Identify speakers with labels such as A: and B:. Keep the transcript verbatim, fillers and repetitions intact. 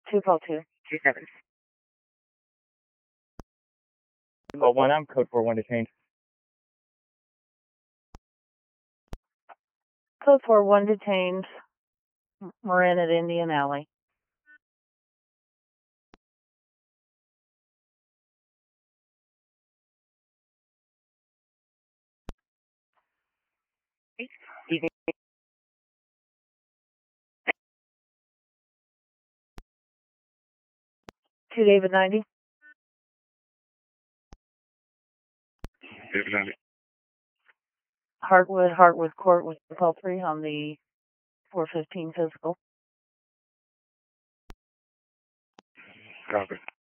A: two call two.
B: two seven.
C: Call one, I'm code four one detained.
A: Code four one detained. Moran at Indian Alley.
B: Evening.
A: two David ninety.
D: David ninety.
A: Hartwood, Hartwood Court with call three on the four fifteen physical.
D: Copy.